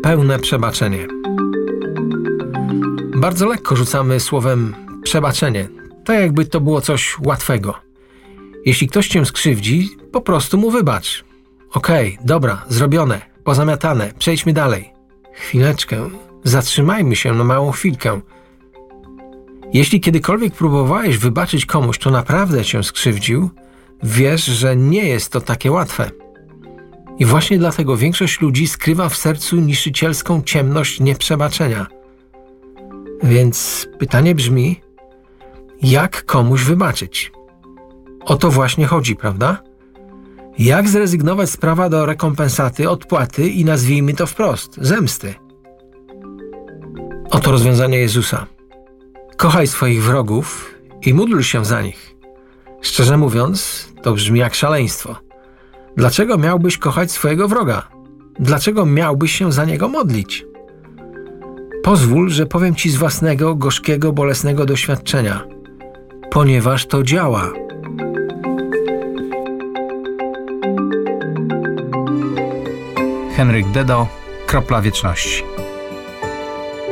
pełne przebaczenie. Bardzo lekko rzucamy słowem przebaczenie, tak jakby to było coś łatwego. Jeśli ktoś cię skrzywdzi, po prostu mu wybacz. Okej, dobra, zrobione, pozamiatane, przejdźmy dalej. Chwileczkę, zatrzymajmy się na małą chwilkę. Jeśli kiedykolwiek próbowałeś wybaczyć komuś, kto naprawdę cię skrzywdził, wiesz, że nie jest to takie łatwe. I właśnie dlatego większość ludzi skrywa w sercu niszczycielską ciemność nieprzebaczenia. Więc pytanie brzmi, jak komuś wybaczyć? O to właśnie chodzi, prawda? Jak zrezygnować z prawa do rekompensaty, odpłaty i nazwijmy to wprost, zemsty? Oto rozwiązanie Jezusa. Kochaj swoich wrogów i módl się za nich. Szczerze mówiąc, to brzmi jak szaleństwo. Dlaczego miałbyś kochać swojego wroga? Dlaczego miałbyś się za niego modlić? Pozwól, że powiem ci z własnego, gorzkiego, bolesnego doświadczenia. Ponieważ to działa. Henryk Dedo, Kropla Wieczności.